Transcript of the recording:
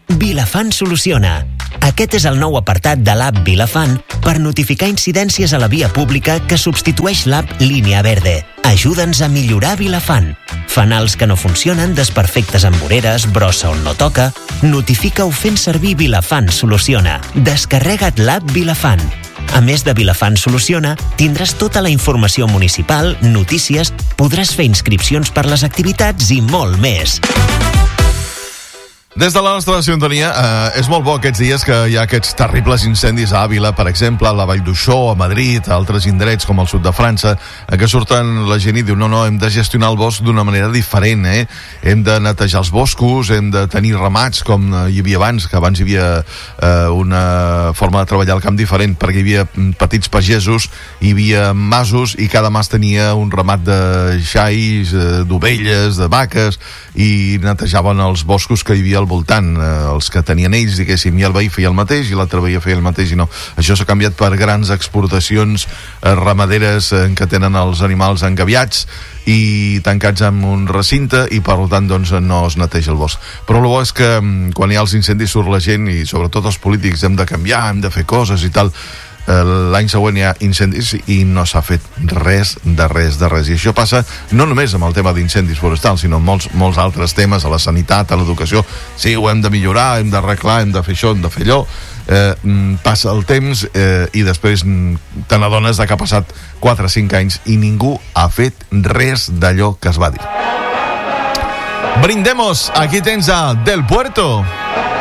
Vilafant soluciona. Aquest és el nou apartat de l'app Vilafant per notificar incidències a la via pública que substitueix l'app Línia Verde. Ajuda'ns a millorar Vilafant. Fanals que no funcionen, desperfectes amb voreres, brossa on no toca... Notifica-ho fent servir Vilafant Soluciona. Descarrega't l'app Vilafant. A més de Vilafant Soluciona, tindràs tota la informació municipal, notícies, podràs fer inscripcions per les activitats i molt més. Des de la nostra sintonia, és molt bo aquests dies que hi ha aquests terribles incendis a Àvila, per exemple, a la Vall d'Uixó, a Madrid, a altres indrets com al sud de França, que surten la gent i diu no, hem de gestionar el bosc d'una manera diferent, hem de netejar els boscos, hem de tenir ramats com hi havia abans, que abans hi havia una forma de treballar al camp diferent, perquè hi havia petits pagesos, hi havia masos i cada mas tenia un ramat de xais, d'ovelles, de vaques, i netejaven els boscos que hi havia al voltant, els que tenien ells, diguéssim, i el veí feia el mateix i l'altre veí feia el mateix, i no. Això s'ha canviat per grans exportacions ramaderes que tenen els animals engaviats i tancats en un recinte i per tant doncs no es neteja el bosc. Però el bo és que quan hi ha els incendis surt la gent i sobretot els polítics hem de canviar, hem de fer coses i tal. L'any següent hi ha incendis i no s'ha fet res. I això passa no només amb el tema d'incendis forestals, sinó amb molts altres temes, a la sanitat, a l'educació. Sí, ho hem de millorar, hem d'arreglar, hem de fer això, hem de fer allò. Passa el temps i després te n'adones que ha passat 4 o 5 anys i ningú ha fet res d'allò que es va dir. Brindemos, aquí tens a Del Puerto.